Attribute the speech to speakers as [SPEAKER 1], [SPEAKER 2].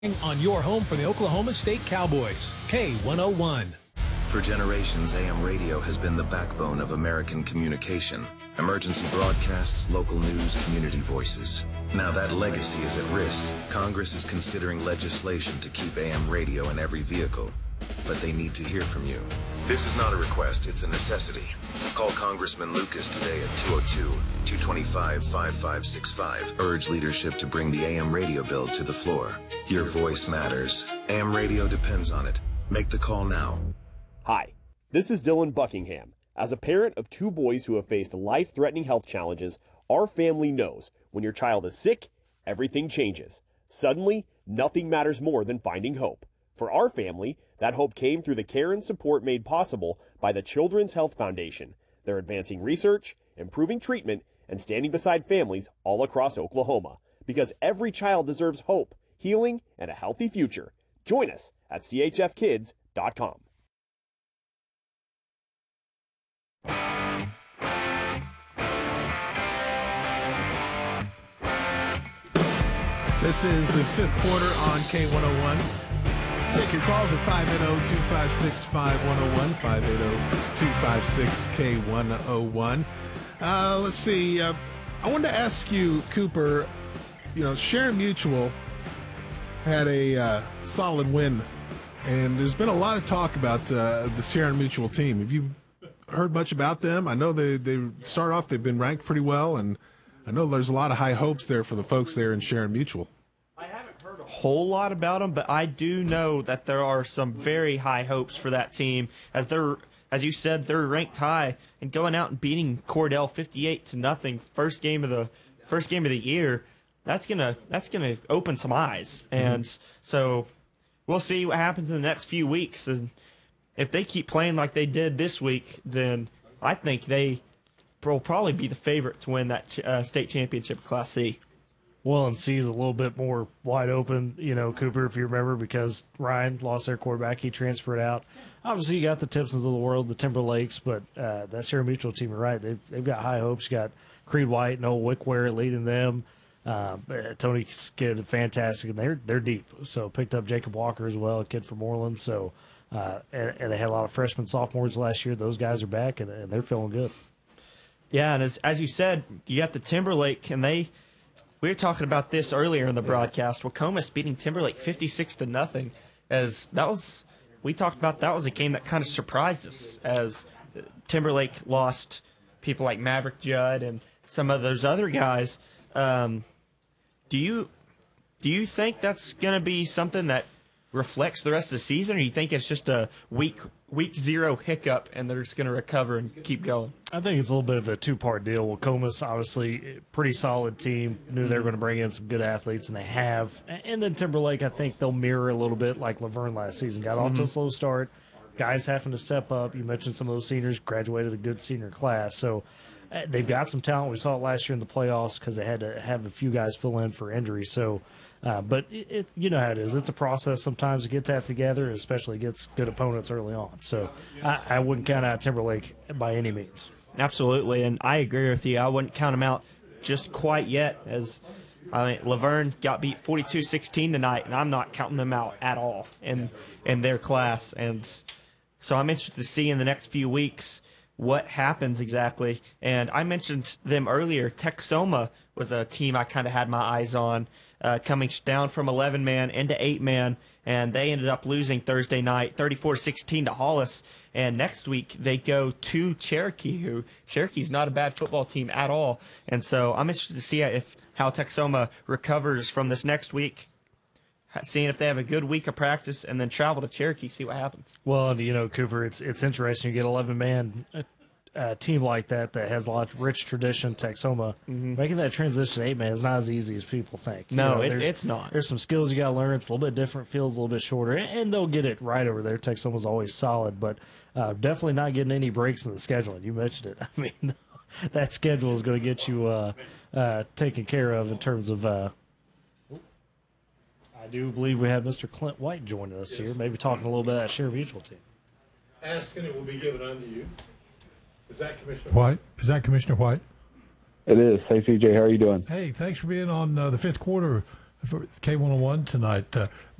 [SPEAKER 1] On your home for the Oklahoma State Cowboys, K101.
[SPEAKER 2] For generations, AM radio has been the backbone of American communication. Emergency broadcasts, local news, community voices. Now that legacy is at risk. Congress is considering legislation to keep AM radio in every vehicle. But they need to hear from you. This is not a request, it's a necessity. Call Congressman Lucas today at 202-225-5565. Urge leadership to bring the AM radio bill to the floor. Your voice matters. AM radio depends on it. Make the call now.
[SPEAKER 3] Hi, this is Dylan Buckingham. As a parent of two boys who have faced life-threatening health challenges, our family knows when your child is sick, everything changes. Suddenly, nothing matters more than finding hope. For our family, that hope came through the care and support made possible by the Children's Health Foundation. They're advancing research, improving treatment, and standing beside families all across Oklahoma. Because every child deserves hope, healing, and a healthy future. Join us at chfkids.com.
[SPEAKER 4] This is the fifth quarter on K101. Take your calls at 580-256-5101, 580-256-K101. Let's see. I wanted to ask you, Cooper, Sharon Mutual had a solid win, and there's been a lot of talk about the Sharon Mutual team. Have you heard much about them? I know they start off, they've been ranked pretty well, and I know there's a lot of high hopes there for the folks there in Sharon Mutual.
[SPEAKER 5] I haven't heard a whole lot about them, but I do know that there are some very high hopes for that team. As you said, they're ranked high, and going out and beating Cordell 58-0, first game of the year. That's gonna open some eyes, and so we'll see what happens in the next few weeks. And if they keep playing like they did this week, then I think they will probably be the favorite to win that state championship Class C.
[SPEAKER 6] Well, and C is a little bit more wide open, Cooper, if you remember, because Ryan lost their quarterback. He transferred out. Obviously, you got the Timpsons of the world, the Timberlakes, but that Sharon Mutual team, you're right. They've got high hopes. You got Creed White, Noah Wickware leading them. Tony Skid, fantastic, and they're deep. So picked up Jacob Walker as well, a kid from Orland. So and they had a lot of freshmen, sophomores last year. Those guys are back, and they're feeling good.
[SPEAKER 5] Yeah, and as you said, you got the Timberlake, and we were talking about this earlier in the broadcast. Wacomas beating Timberlake 56-0, we talked about that was a game that kind of surprised us, as Timberlake lost people like Maverick Judd and some of those other guys. Do you think that's going to be something that reflects the rest of the season, or do you think it's just a week zero hiccup and they're just going to recover and keep going?
[SPEAKER 6] I think it's a little bit of a two-part deal. Wacomas, obviously, pretty solid team. Knew they were going to bring in some good athletes, and they have. And then Timberlake, I think they'll mirror a little bit like Laverne last season. Got off to a slow start. Guys having to step up. You mentioned some of those seniors graduated a good senior class. So they've got some talent. We saw it last year in the playoffs because they had to have a few guys fill in for injury. So, but you know how it is. It's a process sometimes to get that together, especially against good opponents early on. So I wouldn't count out Timberlake by any means.
[SPEAKER 5] Absolutely, and I agree with you. I wouldn't count them out just quite yet, as Laverne got beat 42-16 tonight, and I'm not counting them out at all in their class. And so I'm interested to see in the next few weeks what happens exactly. And I mentioned them earlier. Texoma was a team I kind of had my eyes on, coming down from 11-man into 8-man, and they ended up losing Thursday night 34-16 to Hollis. And next week they go to Cherokee, Cherokee's not a bad football team at all. And so I'm interested to see how Texoma recovers from this next week, seeing if they have a good week of practice, and then travel to Cherokee, see what happens.
[SPEAKER 6] Well, Cooper, it's interesting. You get 11-man team like that has a lot of rich tradition, Texoma. Making that transition to 8-man is not as easy as people think.
[SPEAKER 5] No, it's not.
[SPEAKER 6] There's some skills you got to learn. It's a little bit different, feels a little bit shorter, and they'll get it right over there. Texoma's always solid, but definitely not getting any breaks in the scheduling. You mentioned it. I mean, that schedule is going to get you taken care of in terms of I do believe we have Mr. Clint White joining us here, maybe talking a little bit of that Sharon Mutual team.
[SPEAKER 7] Asking it will be given unto you. Is that Commissioner
[SPEAKER 8] White? Is that Commissioner White?
[SPEAKER 9] It is. Hey, CJ, how are you doing?
[SPEAKER 8] Hey, thanks for being on the fifth quarter. for K101 tonight.